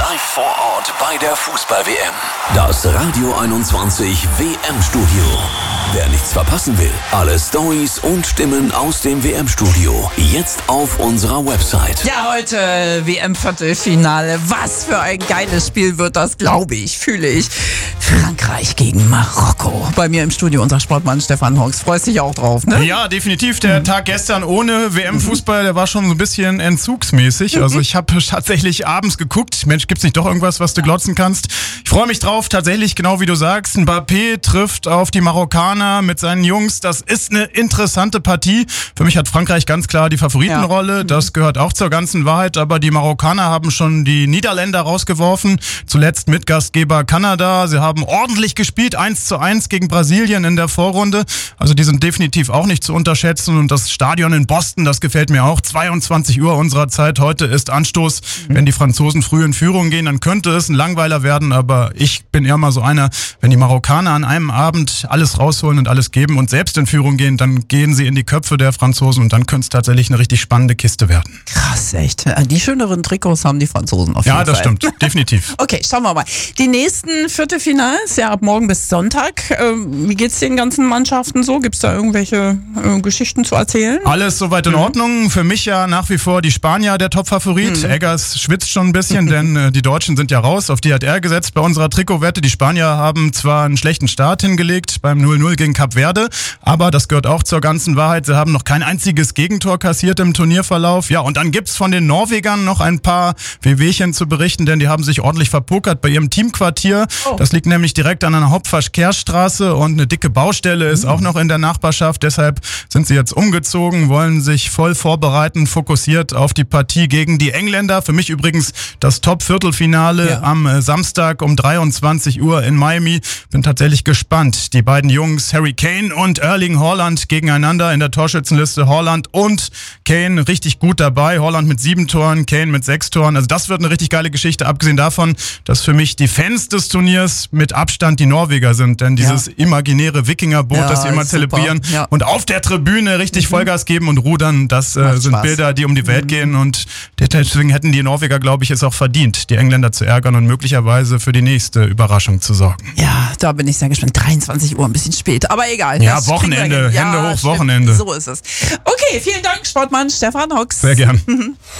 Live vor Ort bei der Fußball-WM. Das Radio 21 WM-Studio. Wer nichts verpassen will, alle Storys und Stimmen aus dem WM-Studio. Jetzt auf unserer Website. Ja, heute WM-Viertelfinale. Was für ein geiles Spiel wird das, glaube ich, fühle ich. Frankreich gegen Marokko. Bei mir im Studio unser Sportmann Stefan Hawks. Freust dich auch drauf, ne? Ja, definitiv. Der Tag gestern ohne WM-Fußball, der war schon so ein bisschen entzugsmäßig. Also ich habe tatsächlich abends geguckt. Mensch, gibt's nicht doch irgendwas, was du glotzen kannst? Ich freue mich drauf, tatsächlich, genau wie du sagst. Mbappé trifft auf die Marokkaner mit seinen Jungs. Das ist eine interessante Partie. Für mich hat Frankreich ganz klar die Favoritenrolle. Das gehört auch zur ganzen Wahrheit. Aber die Marokkaner haben schon die Niederländer rausgeworfen. Zuletzt mit Gastgeber Kanada. Sie haben ordentlich gespielt, 1:1 gegen Brasilien in der Vorrunde. Also die sind definitiv auch nicht zu unterschätzen. Und das Stadion in Boston, das gefällt mir auch. 22 Uhr unserer Zeit. Heute ist Anstoß. Wenn die Franzosen früh in Führung gehen, dann könnte es ein Langweiler werden. Aber ich bin eher mal so einer, wenn die Marokkaner an einem Abend alles rausholen und alles geben und selbst in Führung gehen, dann gehen sie in die Köpfe der Franzosen und dann könnte es tatsächlich eine richtig spannende Kiste werden. Krass, echt. Die schöneren Trikots haben die Franzosen auf jeden Fall. Ja, das stimmt. Definitiv. Okay, schauen wir mal. Die nächsten Viertelfinals, ja ab morgen bis Sonntag. Wie geht's den ganzen Mannschaften so? Gibt's da irgendwelche Geschichten zu erzählen? Alles soweit in Ordnung. Für mich ja nach wie vor die Spanier der Topfavorit. Eggers schwitzt schon ein bisschen, denn die Deutschen sind ja raus. Auf die hat er gesetzt bei unserer Trikotwette. Die Spanier haben zwar einen schlechten Start hingelegt beim 0:0 gegen Kap Verde, aber das gehört auch zur ganzen Wahrheit. Sie haben noch kein einziges Gegentor kassiert im Turnierverlauf. Ja, und dann gibt's von den Norwegern noch ein paar Wehwehchen zu berichten, denn die haben sich ordentlich verpokert bei ihrem Teamquartier. Das liegt nämlich direkt an einer Hauptverkehrsstraße und eine dicke Baustelle ist auch noch in der Nachbarschaft. Deshalb sind sie jetzt umgezogen, wollen sich voll vorbereiten, fokussiert auf die Partie gegen die Engländer. Für mich übrigens das Top-Viertelfinale am Samstag um 23 Uhr in Miami. Bin tatsächlich gespannt. Die beiden Jungs Harry Kane und Erling Haaland gegeneinander in der Torschützenliste. Haaland und Kane richtig gut dabei. Haaland mit 7 Toren, Kane mit 6 Toren. Also das wird eine richtig geile Geschichte. Abgesehen davon, dass für mich die Fans des Turniers mit Abstand die Norweger sind. Denn dieses imaginäre Wikingerboot, das sie immer zelebrieren und auf der Tribüne richtig Vollgas geben und rudern, das sind Spaß. Bilder, die um die Welt gehen. Und deswegen hätten die Norweger, glaube ich, es auch verdient, die Engländer zu ärgern und möglicherweise für die nächste Überraschung zu sorgen. Ja, da bin ich sehr gespannt. 23 Uhr, ein bisschen spät, aber egal. Ja, Wochenende, Hände hoch, stimmt. Wochenende. So ist es. Okay, vielen Dank, Sportmann Stefan Hawks. Sehr gern.